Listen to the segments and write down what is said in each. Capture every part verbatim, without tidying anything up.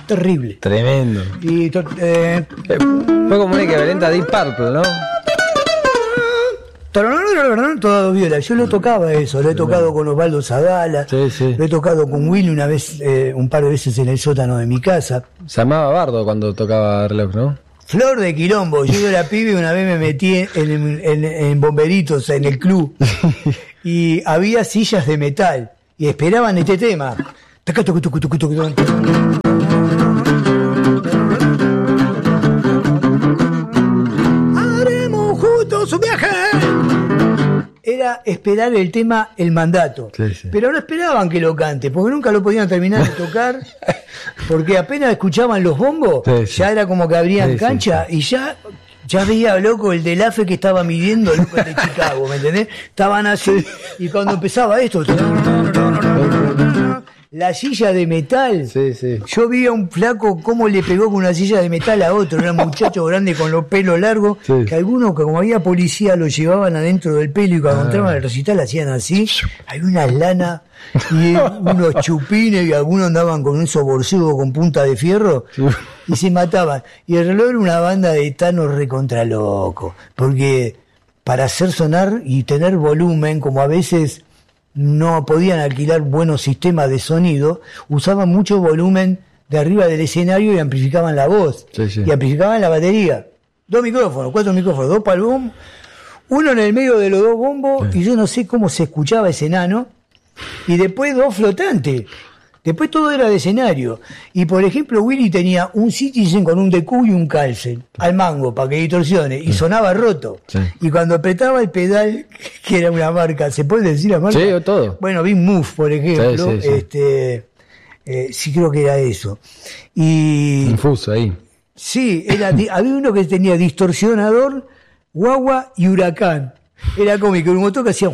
terrible. Tremendo. Y to- eh, Fue como una equivalente a Deep Purple, ¿no? todo viola. Yo lo tocaba eso, lo he tocado con Osvaldo Zagala, Sí, sí. lo he tocado con Willy una vez, eh, un par de veces en el sótano de mi casa. Se llamaba Bardo cuando tocaba reloj, ¿no? Flor de quilombo, yo era pibe y una vez me metí en, en, en Bomberitos, en el club, y había sillas de metal, y esperaban este tema. Haremos juntos un viaje. Era esperar el tema El Mandato, Sí, sí. pero no esperaban que lo cante, porque nunca lo podían terminar de tocar, porque apenas escuchaban los bombos, Sí, sí. ya era como que abrían Sí, sí, cancha, y ya ya veía, loco, el del A F E que estaba midiendo, loco, el de Chicago, ¿me entendés? Estaban así, y cuando empezaba esto, la silla de metal, Sí, sí. yo vi a un flaco cómo le pegó con una silla de metal a otro, era un muchacho grande con los pelos largos, Sí. que algunos, que como había policía, lo llevaban adentro del pelo y cuando Ah. entraban al recital hacían así, hay unas lanas y unos chupines y algunos andaban con un soborcego con punta de fierro y se mataban. Y el reloj era una banda de tanos recontra loco, porque para hacer sonar y tener volumen, como a veces no podían alquilar buenos sistemas de sonido, usaban mucho volumen de arriba del escenario y amplificaban la voz, Sí, sí. y amplificaban la batería. Dos micrófonos, cuatro micrófonos, dos para el bombo, uno en el medio de los dos bombos, Sí. y yo no sé cómo se escuchaba ese enano, y después dos flotantes. Después todo era de escenario. Y por ejemplo, Willy tenía un Citizen con un D Q y un Calcel al mango para que distorsione, y sonaba roto. Sí. Y cuando apretaba el pedal, que era una marca, ¿se puede decir la marca? Sí, todo. Bueno, Big Move, por ejemplo, Sí, sí, sí. este eh, sí creo que era eso. Y Infuso ahí. sí, era, di- había uno que tenía distorsionador, guagua y huracán. Era cómico, un motor que hacía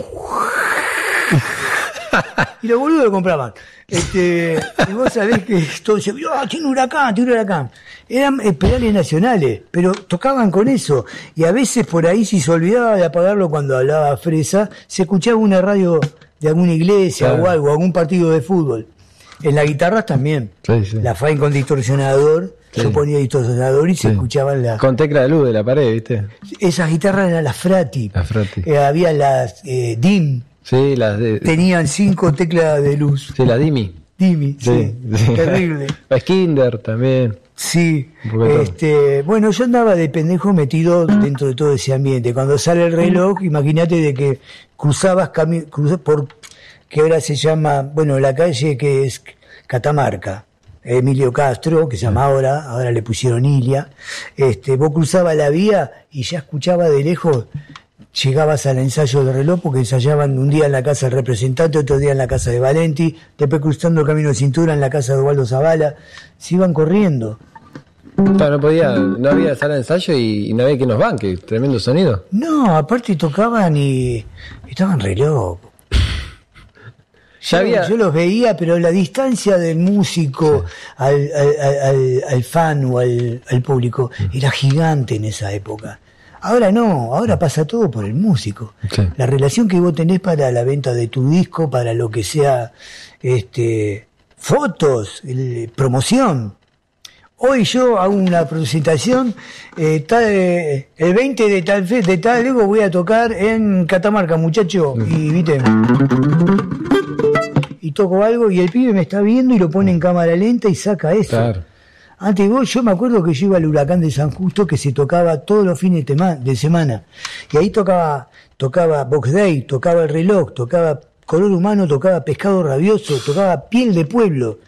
y los boludos lo compraban. Este, y vos sabés que todo decía, ¡ah, tiene huracán, tiene huracán! Eran eh, pedales nacionales, pero tocaban con eso. Y a veces por ahí, si se olvidaba de apagarlo cuando hablaba Fresa, se escuchaba una radio de alguna iglesia Claro. o algo, algún partido de fútbol. En las guitarras también. Sí, sí. La Fain con distorsionador, Sí. yo ponía distorsionador y se Sí. escuchaban las... Con tecla de luz de la pared, ¿viste? Esas guitarras eran las Frati. Las Frati. Eh, había las eh, D I M, Sí, las de. tenían cinco teclas de luz. Sí, la Dimi. Dimi, sí, sí. terrible. La Skinder también. Sí, Un poco de todo. este, bueno, yo andaba de pendejo metido dentro de todo ese ambiente. Cuando sale el reloj, imagínate de que cruzabas cami- cruza- por, que ahora se llama, bueno, la calle que es Catamarca, Emilio Castro, que se llama ahora, ahora le pusieron Ilia. Este, vos cruzabas la vía y ya escuchabas de lejos, llegabas al ensayo del reloj, porque ensayaban un día en la casa del representante, otro día en la casa de Valenti, después cruzando el camino de cintura en la casa de Osvaldo Zavala, se iban corriendo. Claro, no podía, no había sala de ensayo y, y no había que nos banque. Tremendo sonido. No, aparte tocaban y estaban re locos. Ya Yo, había. yo los veía, pero la distancia del músico al, al, al, al fan o al, al público era gigante en esa época. Ahora no, ahora pasa todo por el músico. Sí. La relación que vos tenés para la venta de tu disco, para lo que sea, este, fotos, el- promoción. Hoy yo hago una presentación, eh, tal, eh, el veinte de tal fe, de tal luego voy a tocar en Catamarca, muchacho, y viste, y toco algo y el pibe me está viendo y lo pone en cámara lenta y saca eso. Claro. Antes vos, yo me acuerdo que yo iba al Huracán de San Justo, que se tocaba todos los fines de, tema- de semana, y ahí tocaba, tocaba Box Day, tocaba El Reloj, tocaba Color Humano, tocaba Pescado Rabioso, tocaba Piel de Pueblo,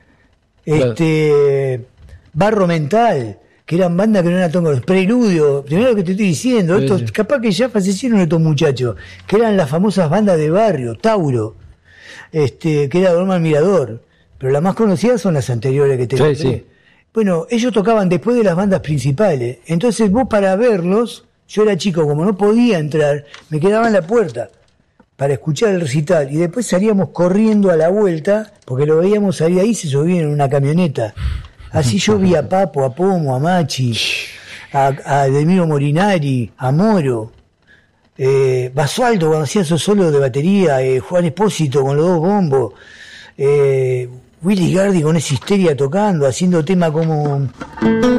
este Barro Mental, que eran bandas que no eran tocando, Preludio, primero que te estoy diciendo, Sí, estos, sí. capaz que ya fallecieron estos muchachos, que eran las famosas bandas de barrio, Tauro, este, que era Dorma Mirador, pero las más conocidas son las anteriores que te Sí, nombré. sí. Bueno, ellos tocaban después de las bandas principales, entonces vos para verlos, yo era chico, como no podía entrar, me quedaba en la puerta para escuchar el recital, y después salíamos corriendo a la vuelta, porque lo veíamos salir ahí, se subían en una camioneta. Así yo vi a Papo, a Pomo, a Machi, a, a Delmiro Morinari, a Moro, eh, Basualdo cuando hacía su solo de batería, eh, Juan Espósito con los dos bombos, eh, Willy Gardi con esa histeria tocando, haciendo tema como